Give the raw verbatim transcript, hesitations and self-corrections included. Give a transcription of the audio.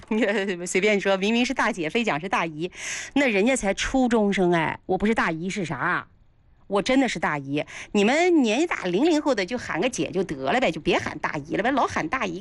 随便说，明明是大姐，非讲是大姨，那人家才初中生哎，我不是大姨是啥？我真的是大姨，你们年纪大零零后的就喊个姐就得了呗，就别喊大姨了呗，老喊大姨。